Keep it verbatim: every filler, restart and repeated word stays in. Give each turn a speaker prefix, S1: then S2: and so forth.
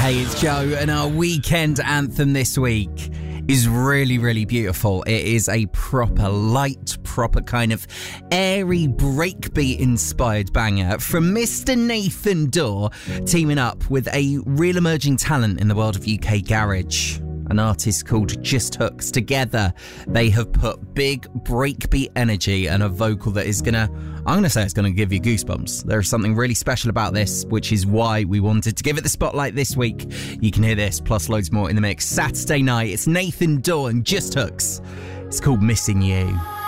S1: Hey, it's Joe, and our weekend anthem this week is really, really beautiful. It is a proper light, proper kind of airy breakbeat-inspired banger from Mister Nathan Dawe, teaming up with a real emerging talent in the world of U K garage. An artist called Just Hooks. Together, they have put big breakbeat energy and a vocal that is gonna, I'm gonna say it's gonna give you goosebumps. There is something really special about this, which is why we wanted to give it the spotlight this week. You can hear this, plus loads more in the mix. Saturday night, it's Nathan Dawe and Just Hooks. It's called Missing You.